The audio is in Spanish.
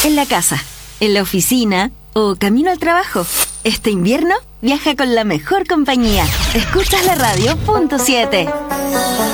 en la casa, en la oficina o camino al trabajo. Este invierno viaja con la mejor compañía. Escuchas la radio .7.